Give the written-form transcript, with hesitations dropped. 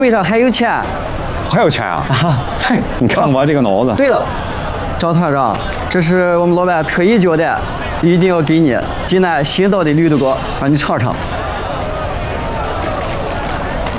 背上还有钱。 还有钱啊？嘿，你看我这个脑子。 对了，张团长，这是我们老板特意交代，一定要给你济南新到的驴肚糕，让你尝尝。